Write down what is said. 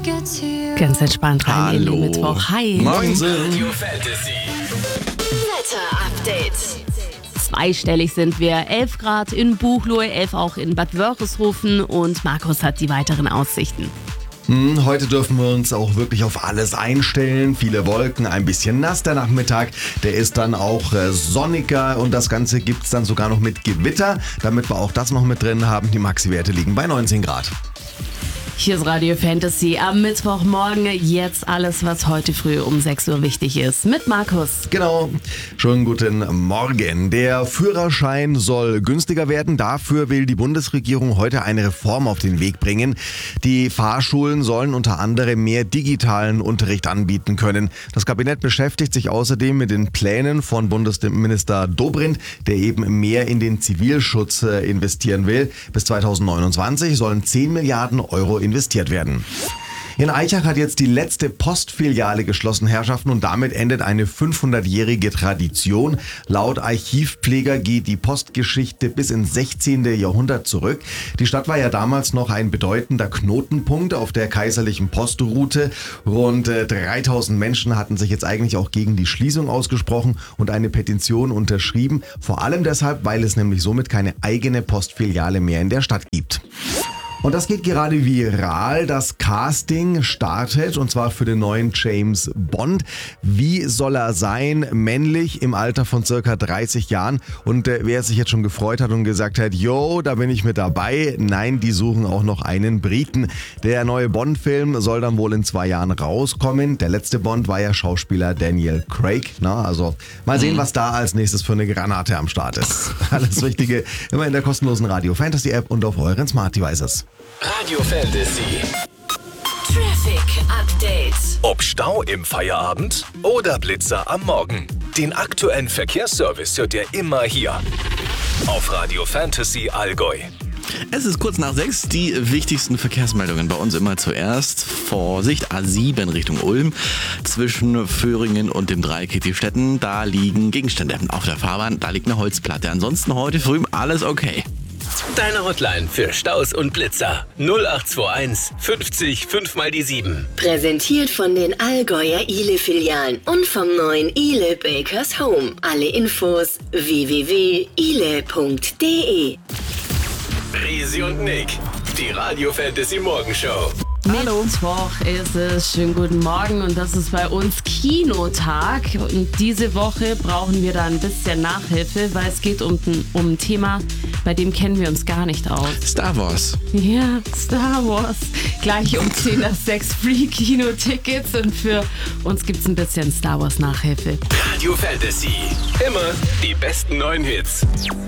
Ganz entspannt rein in den Mittwoch. Hi. Moinsen. Radio Fantasy. Wetter-Update. Zweistellig sind wir. 11 Grad in Buchloe, 11 auch in Bad Wörishofen und Markus hat die weiteren Aussichten. Heute dürfen wir uns auch wirklich auf alles einstellen. Viele Wolken, ein bisschen nass der Nachmittag. Der ist dann auch sonniger und das Ganze gibt es dann sogar noch mit Gewitter. Damit wir auch das noch mit drin haben. Die Maxi-Werte liegen bei 19 Grad. Hier ist Radio Fantasy am Mittwochmorgen. Jetzt alles, was heute früh um 6 Uhr wichtig ist. Mit Markus. Genau. Schönen guten Morgen. Der Führerschein soll günstiger werden. Dafür will die Bundesregierung heute eine Reform auf den Weg bringen. Die Fahrschulen sollen unter anderem mehr digitalen Unterricht anbieten können. Das Kabinett beschäftigt sich außerdem mit den Plänen von Bundesminister Dobrindt, der eben mehr in den Zivilschutz investieren will. Bis 2029 sollen 10 Milliarden Euro investiert werden. In Aichach hat jetzt die letzte Postfiliale geschlossen, Herrschaften, und damit endet eine 500-jährige Tradition. Laut Archivpfleger geht die Postgeschichte bis ins 16. Jahrhundert zurück. Die Stadt war ja damals noch ein bedeutender Knotenpunkt auf der kaiserlichen Postroute. Rund 3000 Menschen hatten sich jetzt eigentlich auch gegen die Schließung ausgesprochen und eine Petition unterschrieben. Vor allem deshalb, weil es nämlich somit keine eigene Postfiliale mehr in der Stadt gibt. Und das geht gerade viral. Das Casting startet und zwar für den neuen James Bond. Wie soll er sein? Männlich, im Alter von circa 30 Jahren. Und wer sich jetzt schon gefreut hat und gesagt hat, yo, da bin ich mit dabei. Nein, die suchen auch noch einen Briten. Der neue Bond-Film soll dann wohl in 2 Jahren rauskommen. Der letzte Bond war ja Schauspieler Daniel Craig. Na, also mal sehen, was da als nächstes für eine Granate am Start ist. Alles Wichtige immer in der kostenlosen Radio Fantasy App und auf euren Smart Devices. Radio Fantasy. Traffic Update. Ob Stau im Feierabend oder Blitzer am Morgen. Den aktuellen Verkehrsservice hört ihr immer hier. Auf Radio Fantasy Allgäu. Es ist kurz nach 6, die wichtigsten Verkehrsmeldungen bei uns immer zuerst. Vorsicht, A7 Richtung Ulm. Zwischen Föhringen und dem Dreieck Kitti-Stetten, da liegen Gegenstände auf der Fahrbahn, da liegt eine Holzplatte. Ansonsten heute früh alles okay. Deine Hotline für Staus und Blitzer. 0821 50 5 mal die 7. Präsentiert von den Allgäuer Ile-Filialen und vom neuen Ile Bakers Home. Alle Infos www.ile.de. Risi und Nick, die Radio Fantasy Morgenshow. Hallo. Mittwoch ist es. Schönen guten Morgen und das ist bei uns Kinotag. Und diese Woche brauchen wir da ein bisschen Nachhilfe, weil es geht um ein Thema, bei dem kennen wir uns gar nicht aus. Star Wars. Ja, Star Wars. Gleich um 10 nach 6 Free-Kino-Tickets und für uns gibt's ein bisschen Star Wars Nachhilfe. Radio Fantasy. Immer die besten neuen Hits.